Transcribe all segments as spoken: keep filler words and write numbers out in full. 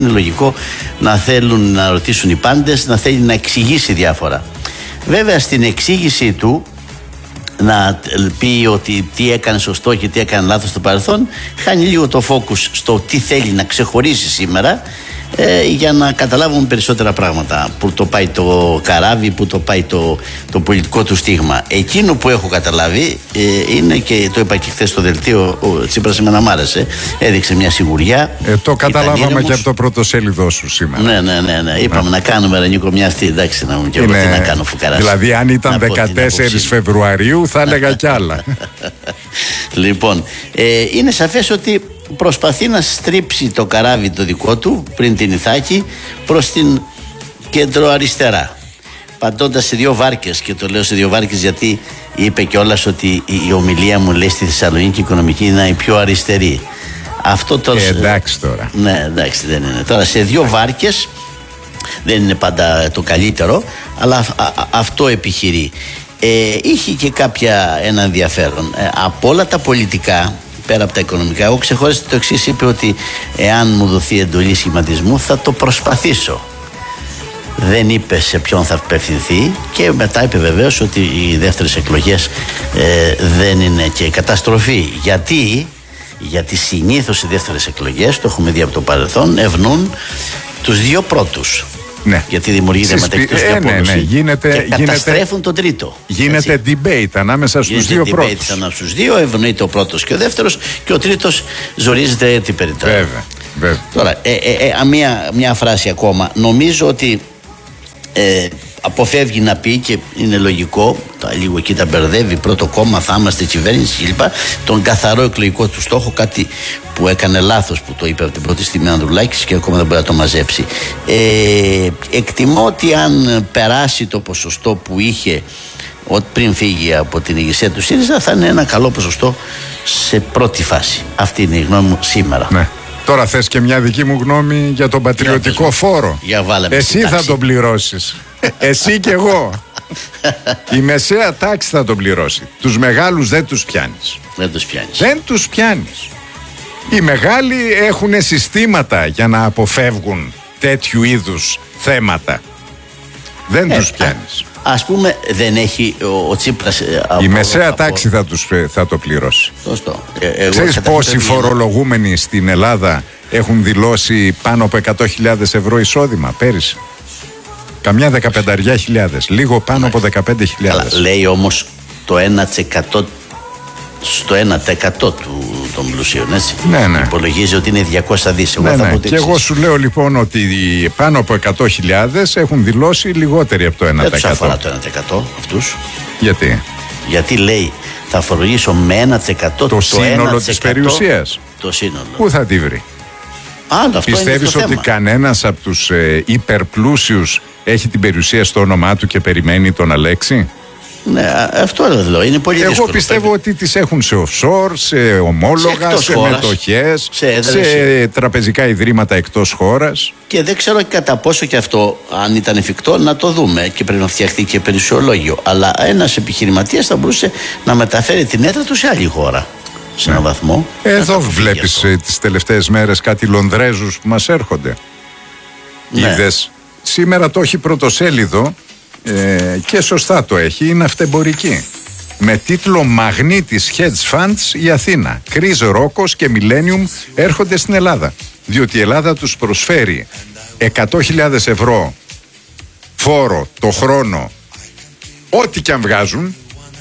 Είναι λογικό να θέλουν να ρωτήσουν οι πάντες, να θέλει να εξηγήσει διάφορα. Βέβαια στην εξήγησή του να πει ότι τι έκανε σωστό και τι έκανε λάθος στο παρελθόν, χάνει λίγο το focus στο τι θέλει να ξεχωρίσει σήμερα, ε, για να καταλάβουμε περισσότερα πράγματα. Που το πάει το καράβι, που το πάει το, το πολιτικό του στίγμα. Εκείνο που έχω καταλάβει ε, είναι, και το είπα και χθες στο δελτίο, ο Τσίπρας εμένα μ' άρεσε, έδειξε μια σιγουριά. Ε, το καταλάβαμε και από το πρωτοσέλιδό σου σήμερα. Ναι, ναι, ναι, ναι. Είπαμε ναι. να κάνουμε Ρενίκο μια αυτή, εντάξει, να μου και εγώ τι να κάνω φουκαράς. Δηλαδή αν ήταν δεκατέσσερις Φεβρουαρίου θα έλεγα κι άλλα. Λοιπόν, ε, είναι σαφές ότι προσπαθεί να στρίψει το καράβι το δικό του πριν την Ιθάκη προς την κεντροαριστερά, πατώντας σε δύο βάρκες. Και το λέω σε δύο βάρκες γιατί είπε κιόλας ότι η, η ομιλία μου, λέει, στη Θεσσαλονίκη οικονομική είναι η πιο αριστερή. Αυτό τώρα, ε, εντάξει τώρα. Ναι, εντάξει, δεν είναι. Τώρα σε δύο βάρκες δεν είναι πάντα το καλύτερο, αλλά α, α, αυτό επιχειρεί. Ε, είχε και κάποια ένα ενδιαφέρον. Ε, από όλα τα πολιτικά, πέρα από τα οικονομικά, εγώ ξεχώρισα το εξής. Είπε ότι εάν μου δοθεί εντολή σχηματισμού θα το προσπαθήσω. Δεν είπε σε ποιον θα απευθυνθεί, και μετά είπε βεβαίως ότι οι δεύτερες εκλογές ε, δεν είναι και καταστροφή. Γιατί, γιατί συνήθως οι δεύτερες εκλογές, το έχουμε δει από το παρελθόν, ευνοούν τους δύο πρώτους. Ναι. Γιατί δημιουργείται μεταξύ ε, ναι, ναι. Γίνεται, και καταστρέφουν γίνεται, τον τρίτο. Γίνεται έτσι. Debate ανάμεσα στους δύο debate πρώτους. Ανάμεσα στους δύο, ευνοείται ο πρώτος και ο δεύτερος, και ο τρίτος ζορίζεται έτσι περιττέρα. Βέβαια, βέβαια. Τώρα, ε, ε, ε, μια, μια φράση ακόμα. Νομίζω ότι ε, αποφεύγει να πει, και είναι λογικό, τα, λίγο εκεί τα μπερδεύει, πρώτο κόμμα θα είμαστε κυβέρνηση κλπ. Τον καθαρό εκλογικό του στόχο, κάτι που έκανε λάθος που το είπε από την πρώτη στιγμή ο Ανδρουλάκης και ακόμα δεν μπορεί να το μαζέψει. Ε, εκτιμώ ότι αν περάσει το ποσοστό που είχε ότι πριν φύγει από την ηγεσία του ΣΥΡΙΖΑ, θα είναι ένα καλό ποσοστό σε πρώτη φάση. Αυτή είναι η γνώμη μου σήμερα. Ναι. Τώρα θες και μια δική μου γνώμη για τον πατριωτικό για φόρο. Για Εσύ θα τον πληρώσεις. Εσύ και εγώ. Η μεσαία τάξη θα τον πληρώσει. Τους μεγάλους δεν τους πιάνεις. Δεν τους πιάνεις. Δεν τους πιάνεις. Οι μεγάλοι έχουν συστήματα για να αποφεύγουν τέτοιου είδους θέματα. Δεν ε, τους πιάνεις. Α, ας πούμε δεν έχει ο, ο Τσίπρας ε, η μεσαία από... τάξη θα, τους, θα το πληρώσει. Σωστό. Ε, Ξέρεις πόσοι φορολογούμενοι στην Ελλάδα έχουν δηλώσει πάνω από εκατό χιλιάδες ευρώ εισόδημα πέρυσι? Καμιά δεκαπενταριά χιλιάδες. Λίγο πάνω ναι. από δεκαπέντε χιλιάδες. Λέει όμως το ένα τοις εκατό στο ένα τοις εκατό του, των πλουσίων, έτσι. Ναι, ναι. Υπολογίζει ότι είναι διακόσια δισεκατομμύρια. Ναι, ναι. Και εγώ σου λέω λοιπόν ότι πάνω από εκατό χιλιάδες έχουν δηλώσει λιγότεροι από το ένα τοις εκατό. Δεν τους αφορά το ένα τοις εκατό αυτούς. Γιατί? Γιατί λέει θα φορολογήσω με ένα τοις εκατό το, το σύνολο της περιουσίας. Το σύνολο. Πού θα τη βρει? Άλλο, αυτό πιστεύεις ότι θέμα. Κανένας από τους ε, υπερπλούσιους έχει την περιουσία στο όνομά του και περιμένει τον Αλέξη? Ναι, αυτό λέω. Είναι πολύ δύσκολο. Εγώ πιστεύω πρέπει. ότι τις έχουν σε offshore, σε ομόλογα, σε, σε μετοχές, σε, σε τραπεζικά ιδρύματα εκτός χώρας. Και δεν ξέρω κατά πόσο και αυτό, αν ήταν εφικτό, να το δούμε, και πρέπει να φτιαχτεί και περιουσιολόγιο. Αλλά ένας επιχειρηματίας θα μπορούσε να μεταφέρει την έδρα του σε άλλη χώρα. Σε έναν βαθμό. Εδώ βλέπεις τις τελευταίες μέρες κάτι Λονδρέζους που μας έρχονται. Ναι. Είδες, σήμερα το έχει πρωτοσέλιδο. Ε, και σωστά το έχει, είναι αυτεμπορική. Με τίτλο «Μαγνήτης Hedge Funds η Αθήνα. Chris Rockos και Millennium έρχονται στην Ελλάδα». Διότι η Ελλάδα τους προσφέρει εκατό χιλιάδες ευρώ φόρο το χρόνο, ό,τι και αν βγάζουν.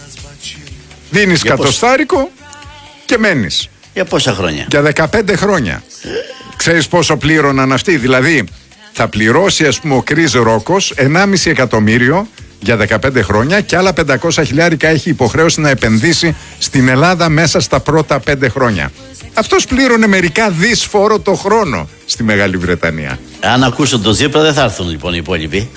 Δίνεις κατοστάρικο και μένεις. Για πόσα χρόνια? Για δεκαπέντε χρόνια. Ξέρεις πόσο πλήρωναν αυτοί? Δηλαδή θα πληρώσει, ας πούμε, ο Chris Rockos ενάμιση εκατομμύριο για δεκαπέντε χρόνια και άλλα πεντακόσια χιλιάρικα έχει υποχρέωση να επενδύσει στην Ελλάδα μέσα στα πρώτα πέντε χρόνια. Αυτός πλήρωνε μερικά δις φόρο το χρόνο στη Μεγάλη Βρετανία. Αν ακούσουν τον Τσίπρα δεν θα έρθουν λοιπόν οι υπόλοιποι.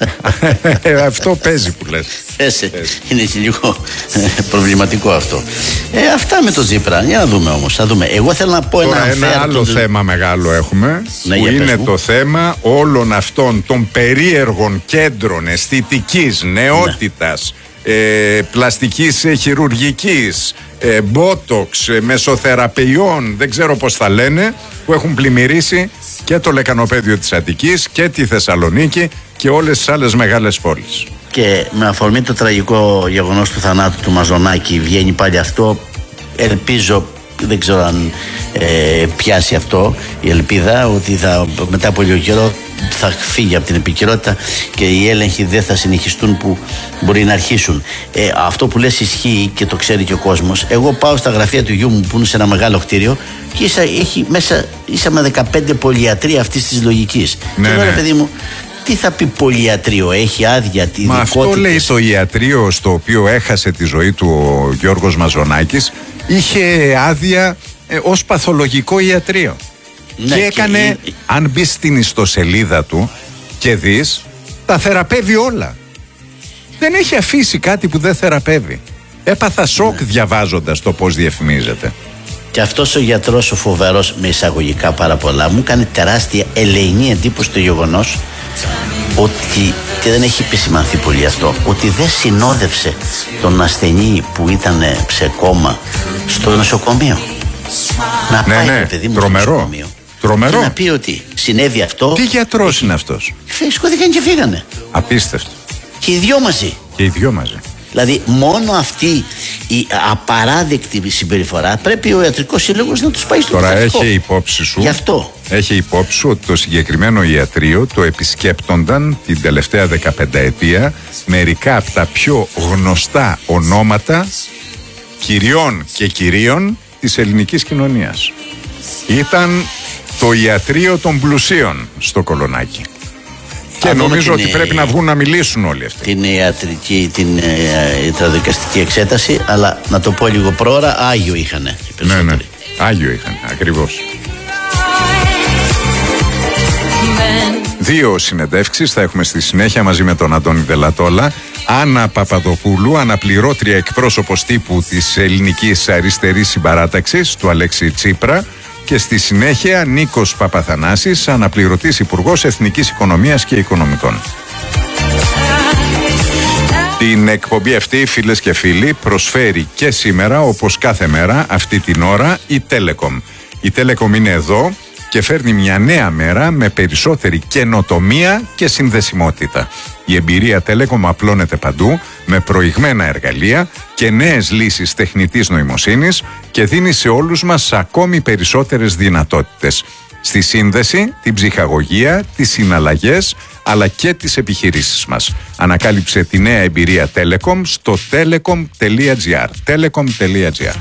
Αυτό παίζει που λες. Πέσε. Είναι και λίγο προβληματικό αυτό. Ε, αυτά με τον Τσίπρα. Για να δούμε όμως. Θα δούμε. Εγώ θέλω να πω Τώρα ένα, ένα άλλο τον... θέμα μεγάλο έχουμε, ναι, που είναι το θέμα όλων αυτών των περίεργων κέντρων αισθητικής νεότητας, ε, πλαστικής ε, χειρουργικής, ε, μπότοξ, ε, μεσοθεραπείων, δεν ξέρω πώς θα λένε, που έχουν πλημμυρίσει και το λεκανοπέδιο της Αττικής και τη Θεσσαλονίκη και όλες τις άλλες μεγάλες πόλεις. Και με αφορμή το τραγικό γεγονός του θανάτου του Μαζονάκη βγαίνει πάλι αυτό. Ελπίζω, δεν ξέρω αν ε, πιάσει αυτό η ελπίδα, ότι θα, μετά από λίγο καιρό θα φύγει από την επικαιρότητα και οι έλεγχοι δεν θα συνεχιστούν που μπορεί να αρχίσουν. Ε, αυτό που λες ισχύει και το ξέρει και ο κόσμος. Εγώ πάω στα γραφεία του γιού μου που είναι σε ένα μεγάλο κτίριο και ίσα, έχει μέσα ίσα με δεκαπέντε πολυιατροί αυτής της λογικής. Ναι, και τώρα, ναι. παιδί μου, τι θα πει πολυιατρείο, έχει άδεια τη Μα αυτό λέει το ιατρείο στο οποίο έχασε τη ζωή του ο Γιώργος Μαζονάκης, είχε άδεια ε, ως παθολογικό ιατρείο. Ναι, και έκανε, και... αν μπει στην ιστοσελίδα του και δεις, τα θεραπεύει όλα. Δεν έχει αφήσει κάτι που δεν θεραπεύει. Έπαθα σοκ ναι. διαβάζοντας το πώς διαφημίζεται. Και αυτός ο γιατρός ο φοβερός, με εισαγωγικά πάρα πολλά, μου έκανε τεράστια ελεηνή εντύπωση το γεγονός ότι, και δεν έχει επισημανθεί πολύ αυτό, ότι δεν συνόδευσε τον ασθενή που ήταν σε κόμμα στο νοσοκομείο. Να ναι, πάει ναι, το παιδί μου τρομερό. στο νοσοκομείο. Τρομερό. Και να πει ότι συνέβη αυτό. Τι γιατρός είναι αυτός? Σηκώθηκαν και φύγανε. Απίστευτο. Και οι δυο μαζί. Και οι δυο μαζί. Δηλαδή μόνο αυτή η απαράδεκτη συμπεριφορά πρέπει ο ιατρικός σύλλογος να τους πάει στο Τώρα δικαστικό. έχει υπόψη σου. Γι' αυτό. Έχει υπόψη σου ότι το συγκεκριμένο ιατρείο το επισκέπτονταν την τελευταία δεκαπενταετία μερικά από τα πιο γνωστά ονόματα κυριών και κυρίων της ελληνικής κοινωνίας. Ήταν το ιατρείο των πλουσίων στο Κολονάκι. Και νομίζω ότι πρέπει να βγουν να μιλήσουν όλοι αυτοί. Την ιατρική, την ε, ιατροδικαστική εξέταση, αλλά να το πω λίγο πρόωρα, Άγιο είχανε. Ναι, ναι, Άγιο είχαν, ακριβώς. Δύο συνεντεύξεις θα έχουμε στη συνέχεια μαζί με τον Αντώνη Δελατόλα. Άννα Παπαδοπούλου, αναπληρώτρια εκπρόσωπος τύπου της ελληνικής αριστερής συμπαράταξης του Αλέξη Τσίπρα. Και στη συνέχεια Νίκος Παπαθανάσης, αναπληρωτής Υπουργός Εθνικής Οικονομίας και Οικονομικών. Την εκπομπή αυτή, φίλες και φίλοι, προσφέρει και σήμερα, όπως κάθε μέρα, αυτή την ώρα, η Telecom. Η Telecom είναι εδώ και φέρνει μια νέα μέρα με περισσότερη καινοτομία και συνδεσιμότητα. Η εμπειρία Telecom απλώνεται παντού με προηγμένα εργαλεία και νέες λύσεις τεχνητής νοημοσύνης και δίνει σε όλους μας ακόμη περισσότερες δυνατότητες στη σύνδεση, την ψυχαγωγία, τις συναλλαγές αλλά και τις επιχειρήσεις μας. Ανακάλυψε τη νέα εμπειρία Telecom στο telecom.gr. telecom.gr.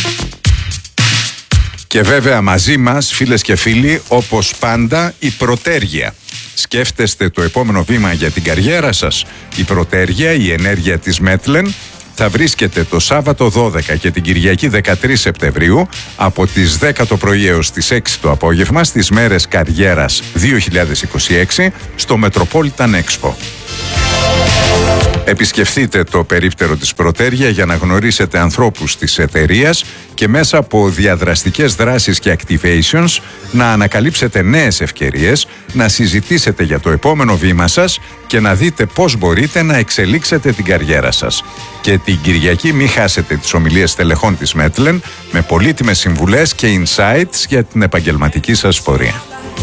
Και βέβαια μαζί μας, φίλες και φίλοι, όπως πάντα, η Πρωτέργεια. Σκέφτεστε το επόμενο βήμα για την καριέρα σας? Η Πρωτέργεια, η ενέργεια της Μέτλεν, θα βρίσκεται το Σάββατο δώδεκα και την Κυριακή δεκατρείς Σεπτεμβρίου από τις δέκα το πρωί έως τις έξι το απόγευμα στις μέρες καριέρας δύο χιλιάδες είκοσι έξι στο Metropolitan Expo. Επισκεφτείτε το περίπτερο της Πρωτέργεια για να γνωρίσετε ανθρώπους της εταιρείας και μέσα από διαδραστικές δράσεις και activations να ανακαλύψετε νέες ευκαιρίες, να συζητήσετε για το επόμενο βήμα σας και να δείτε πώς μπορείτε να εξελίξετε την καριέρα σας. Και την Κυριακή μην χάσετε τις ομιλίες τελεχών της Μέτλεν με πολύτιμες συμβουλές και insights για την επαγγελματική σας πορεία.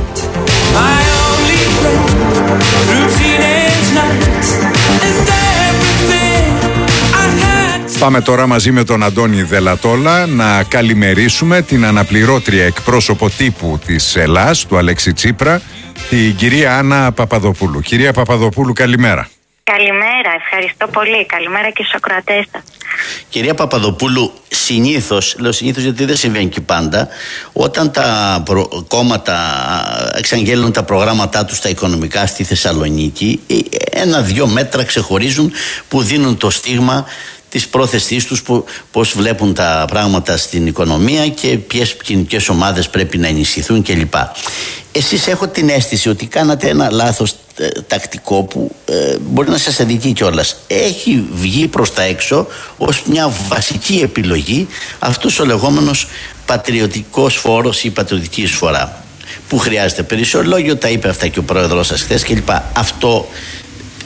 Πάμε τώρα μαζί με τον Αντώνη Δελατόλα να καλημερίσουμε την αναπληρώτρια εκπρόσωπο τύπου της Ελλάς, του Αλέξη Τσίπρα, την κυρία Άννα Παπαδοπούλου. Κυρία Παπαδοπούλου, καλημέρα. Καλημέρα, ευχαριστώ πολύ. Καλημέρα και στους ακροατές σας. Κυρία Παπαδοπούλου, συνήθως, λέω συνήθως γιατί δεν συμβαίνει και πάντα, όταν τα προ... κόμματα εξαγγέλνουν τα προγράμματά τους στα οικονομικά στη Θεσσαλονίκη, ένα-δυο μέτρα ξεχωρίζουν που δίνουν το στίγμα της πρόθεσής τους, που, πώς βλέπουν τα πράγματα στην οικονομία και ποιες κοινωνικές ομάδες πρέπει να ενισχυθούν κλπ. Εσείς έχω την αίσθηση ότι κάνατε ένα λάθος ε, τακτικό που ε, μπορεί να σας αδικεί κιόλας. Έχει βγει προς τα έξω ως μια βασική επιλογή αυτός ο λεγόμενος πατριωτικός φόρος ή πατριωτική εισφορά, που χρειάζεται περισσότερο λόγιο, τα είπε αυτά και ο πρόεδρος σας χθες κλπ. Αυτό Ε,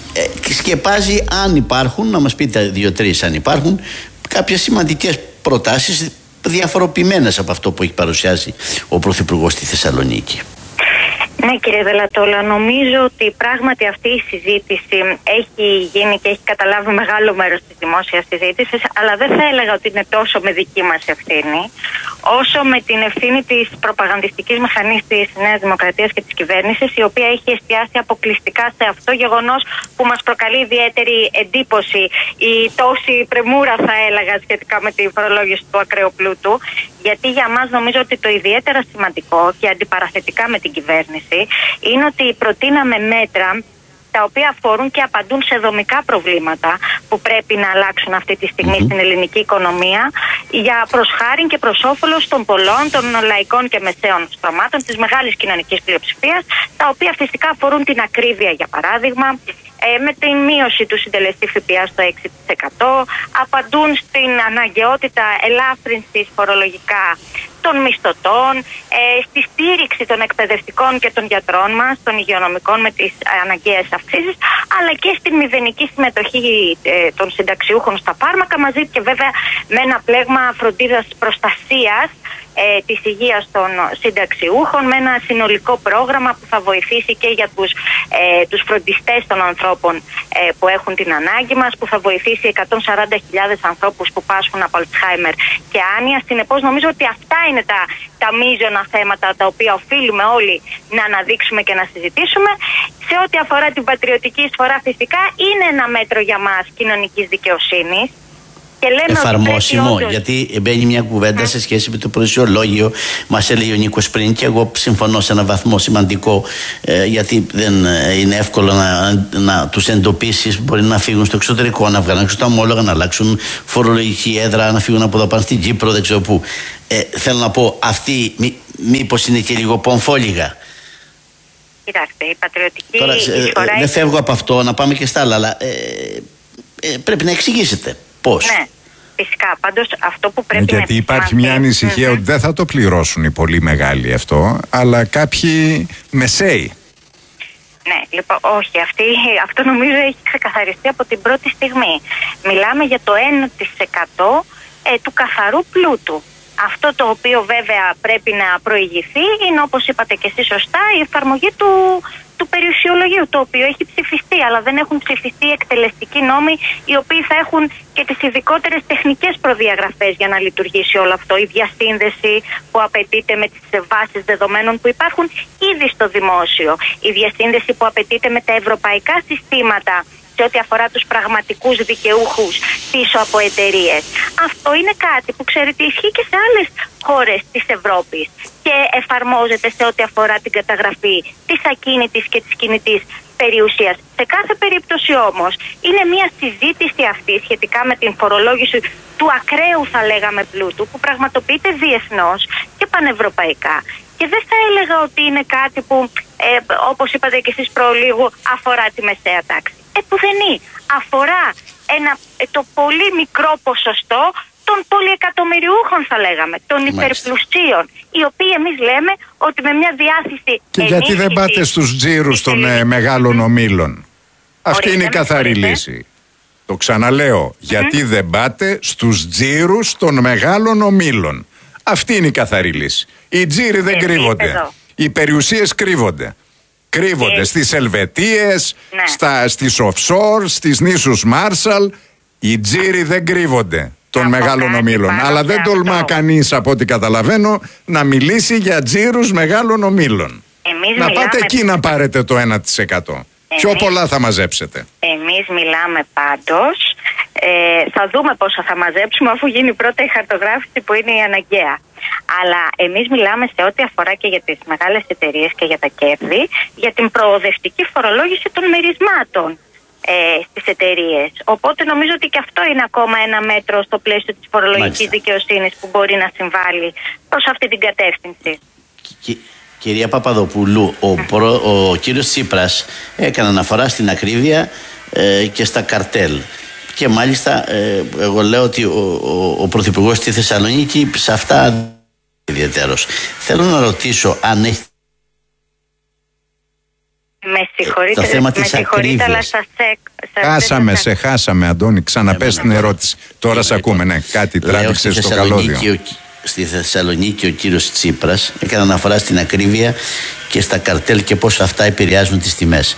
σκεπάζει, αν υπάρχουν, να μας πείτε δύο-τρεις αν υπάρχουν, κάποιες σημαντικές προτάσεις διαφοροποιημένες από αυτό που έχει παρουσιάσει ο Πρωθυπουργός στη Θεσσαλονίκη. Ναι, κύριε Δελατόλα, νομίζω ότι πράγματι αυτή η συζήτηση έχει γίνει και έχει καταλάβει μεγάλο μέρος της δημόσιας συζήτησης, αλλά δεν θα έλεγα ότι είναι τόσο με δική μας ευθύνη, όσο με την ευθύνη της προπαγανδιστικής μηχανής της Νέας Δημοκρατίας και της κυβέρνησης, η οποία έχει εστιάσει αποκλειστικά σε αυτό γεγονός που μας προκαλεί ιδιαίτερη εντύπωση, η τόση πρεμούρα θα έλεγα σχετικά με τη φορολόγηση του ακραίου πλούτου, γιατί για μας νομίζω ότι το ιδιαίτερα σημαντικό και αντιπαραθετικά με την κυβέρνηση είναι ότι προτείναμε μέτρα τα οποία αφορούν και απαντούν σε δομικά προβλήματα που πρέπει να αλλάξουν αυτή τη στιγμή mm-hmm. στην ελληνική οικονομία, για προς χάριν και προς όφελος των πολλών, των λαϊκών και μεσαίων στρωμάτων, της μεγάλης κοινωνικής πλειοψηφίας, τα οποία φυσικά αφορούν την ακρίβεια, για παράδειγμα, ε, με την μείωση του συντελεστή ΦΠΑ στο έξι τοις εκατό, απαντούν στην αναγκαιότητα ελάφρυνσης φορολογικά των μισθωτών, ε, στη στήριξη των εκπαιδευτικών και των γιατρών μας, των υγειονομικών με τις αναγκαίες αυξήσεις, αλλά και στην μηδενική συμμετοχή ε, των συνταξιούχων στα φάρμακα, μαζί και βέβαια με ένα πλέγμα φροντίδας προστασίας ε, της υγείας των συνταξιούχων, με ένα συνολικό πρόγραμμα που θα βοηθήσει και για τους, ε, τους φροντιστές των ανθρώπων ε, που έχουν την ανάγκη μας, που θα βοηθήσει εκατόν σαράντα χιλιάδες ανθρώπους που πάσχουν από Αλτσχάιμερ και άνοια. Συνεπώς νομίζω ότι αυτά είναι τα, τα μείζωνα θέματα τα οποία οφείλουμε όλοι να αναδείξουμε και να συζητήσουμε. Σε ό,τι αφορά την πατριωτική εισφορά, φυσικά είναι ένα μέτρο για μας κοινωνικής δικαιοσύνης. Εφαρμόσιμο, όντως... γιατί μπαίνει μια κουβέντα mm. σε σχέση με το προσιολόγιο. Μας έλεγε ο Νίκος πριν, και εγώ συμφωνώ σε έναν βαθμό σημαντικό, ε, γιατί δεν είναι εύκολο να, να τους εντοπίσεις. Μπορεί να φύγουν στο εξωτερικό, να βγάλουν έξω τα ομόλογα, να αλλάξουν φορολογική έδρα, να φύγουν από εδώ πάνω στην Κύπρο, δεν ξέρω πού. Ε, θέλω να πω, αυτή μή, μήπως είναι και λίγο πομφόλιγα. Κοιτάξτε, η πατριωτική Τώρα, εισφορά. Ε, δεν φεύγω από αυτό, να πάμε και στα άλλα, αλλά ε, ε, πρέπει να εξηγήσετε. Πώς? Ναι, φυσικά. Πάντως αυτό που πρέπει γιατί να Γιατί υπάρχει μια ανησυχία mm-hmm. ότι δεν θα το πληρώσουν οι πολύ μεγάλοι αυτό, αλλά κάποιοι μεσαίοι. Ναι, λοιπόν, όχι. Αυτή, αυτό νομίζω έχει ξεκαθαριστεί από την πρώτη στιγμή. Μιλάμε για το ένα τοις εκατό ε, του καθαρού πλούτου. Αυτό το οποίο βέβαια πρέπει να προηγηθεί είναι, όπως είπατε και εσείς σωστά, η εφαρμογή του, του περιουσιολογίου, το οποίο έχει ψηφιστεί, αλλά δεν έχουν ψηφιστεί εκτελεστικοί νόμοι, οι οποίοι θα έχουν και τις ειδικότερες τεχνικές προδιαγραφές για να λειτουργήσει όλο αυτό. Η διασύνδεση που απαιτείται με τις βάσεις δεδομένων που υπάρχουν ήδη στο δημόσιο, η διασύνδεση που απαιτείται με τα ευρωπαϊκά συστήματα σε ό,τι αφορά τους πραγματικούς δικαιούχους πίσω από εταιρείες. Αυτό είναι κάτι που ξέρετε ισχύει και σε άλλες χώρες της Ευρώπης και εφαρμόζεται σε ό,τι αφορά την καταγραφή της ακίνητης και της κινητής περιουσίας. Σε κάθε περίπτωση όμως είναι μια συζήτηση αυτή σχετικά με την φορολόγηση του ακραίου, θα λέγαμε, πλούτου, που πραγματοποιείται διεθνώς και πανευρωπαϊκά. Και δεν θα έλεγα ότι είναι κάτι που, ε, όπως είπατε και εσείς προλίγου, αφορά τη μεσαία τάξη. Επουδενή. Αφορά ένα, ε, το πολύ μικρό ποσοστό των πολυεκατομμυριούχων, θα λέγαμε, των υπερπλουσίων, οι οποίοι εμείς λέμε ότι με μια διάθεση. Και γιατί δεν πάτε στους τζίρους των ε, μεγάλων ομίλων? Αυτή είναι η καθαρή λύση. Το ξαναλέω. Mm-hmm. Γιατί δεν πάτε στους τζίρους των μεγάλων ομίλων? Αυτή είναι η καθαρή λύση. Οι τζίροι δεν κρύβονται. Οι περιουσίες κρύβονται. Κρύβονται στις Ελβετίες, ναι. στα, στις offshore, στις νήσους Μάρσαλ. Οι τζίροι δεν κρύβονται των μεγάλων ομίλων. Αλλά δεν τολμά αυτό. κανείς, από ό,τι καταλαβαίνω, να μιλήσει για τζίρους μεγάλων ομίλων. Εμείς να πάτε εκεί με... να πάρετε το ένα τοις εκατό. Εμείς... Πιο πολλά θα μαζέψετε. Εμείς μιλάμε πάντως. Ε, θα δούμε πόσα θα μαζέψουμε αφού γίνει πρώτα η χαρτογράφηση που είναι η αναγκαία. Αλλά εμείς μιλάμε σε ό,τι αφορά και για τις μεγάλες εταιρείες και για τα κέρδη, για την προοδευτική φορολόγηση των μερισμάτων ε, στις εταιρείες. Οπότε νομίζω ότι και αυτό είναι ακόμα ένα μέτρο στο πλαίσιο της φορολογικής δικαιοσύνης που μπορεί να συμβάλλει προς αυτή την κατεύθυνση. Κι, κυρία Παπαδοπούλου, ο, προ, ο κύριος Τσίπρας έκανε αναφορά στην ακρίβεια ε, και στα καρτέλ. Και μάλιστα ε, εγώ λέω ότι ο, ο, ο Πρωθυπουργός στη Θεσσαλονίκη σε αυτά ιδιαίτερος. Θέλω να ρωτήσω αν έχει... Με συγχωρείτε, με συγχωρείτε αλλά σας, Χάσαμε, σε χάσαμε, Αντώνη. Ξαναπες την ερώτηση. Τώρα σε ακούμε, ναι. Κάτι τράβηξε στο καλώδιο. Στη Θεσσαλονίκη ο κύριος Τσίπρας έκανε αναφορά στην ακρίβεια και στα καρτέλ και πώς αυτά επηρεάζουν τις τιμές.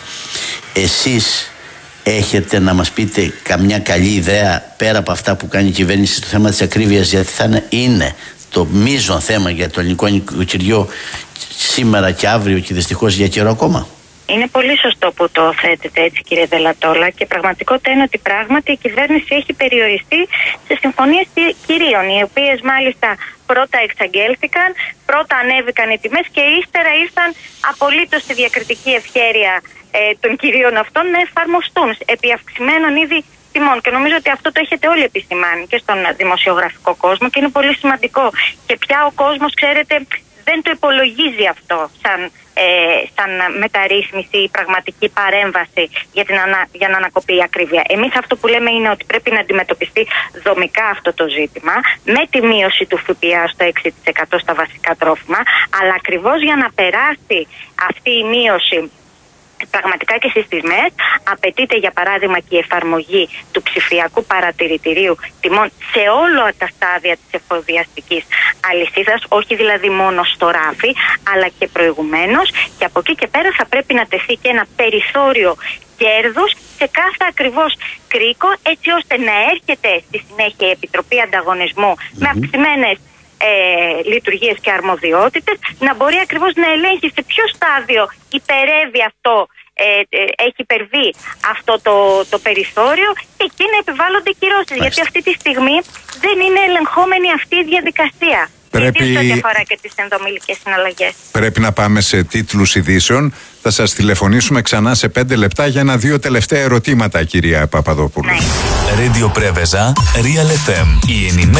Εσείς έχετε να μας πείτε καμιά καλή ιδέα πέρα από αυτά που κάνει η κυβέρνηση στο θέμα της ακρίβειας, γιατί θα είναι, είναι το μείζον θέμα για το ελληνικό νοικοκυριό σήμερα και αύριο και δυστυχώς για καιρό ακόμα? Είναι πολύ σωστό που το θέτετε έτσι, κύριε Δελατόλα, και πραγματικότητα είναι ότι πράγματι η κυβέρνηση έχει περιοριστεί σε συμφωνίες κυρίων, οι οποίες μάλιστα πρώτα εξαγγέλθηκαν, πρώτα ανέβηκαν οι τιμές και ύστερα ήρθαν απολύτως στη διακριτική ευχέρεια ε, των κυρίων αυτών να εφαρμοστούν επί αυξημένων ήδη τιμών. Και νομίζω ότι αυτό το έχετε όλοι επισημάνει και στον δημοσιογραφικό κόσμο και είναι πολύ σημαντικό. Και πια ο κόσμος, ξέρετε, δεν το υπολογίζει αυτό σαν, ε, σαν μεταρρύθμιση ή πραγματική παρέμβαση για, την ανα, για να ανακοπεί η ακρίβεια. Εμείς αυτό που λέμε είναι ότι πρέπει να αντιμετωπιστεί δομικά αυτό το ζήτημα με τη μείωση του ΦΠΑ στο έξι τοις εκατό στα βασικά τρόφιμα, αλλά ακριβώς για να περάσει αυτή η μείωση πραγματικά και στις τιμές, απαιτείται για παράδειγμα και η εφαρμογή του ψηφιακού παρατηρητηρίου τιμών σε όλα τα στάδια της εφοδιαστικής αλυσίδας, όχι δηλαδή μόνο στο ράφι, αλλά και προηγουμένως, και από εκεί και πέρα θα πρέπει να τεθεί και ένα περιθώριο κέρδους σε κάθε ακριβώς κρίκο, έτσι ώστε να έρχεται στη συνέχεια η Επιτροπή Ανταγωνισμού mm-hmm. με αυξημένες Ε, λειτουργίες και αρμοδιότητες, να μπορεί ακριβώς να ελέγχει σε ποιο στάδιο υπερεύει αυτό, ε, ε, έχει υπερβεί αυτό το, το περιθώριο, και εκεί να επιβάλλονται κυρώσεις. Γιατί αυτή τη στιγμή δεν είναι ελεγχόμενη αυτή η διαδικασία. Πρέπει... Ιδίως ό,τι αφορά και τις ενδομιλικές συναλλαγές. Πρέπει να πάμε σε τίτλους ειδήσεων. Θα σας τηλεφωνήσουμε ξανά σε πέντε λεπτά για ένα δύο τελευταία ερωτήματα, κυρία Παπαδόπουλου. Radio Πρέβεζα, Real εφ εμ. Η ενημέρωση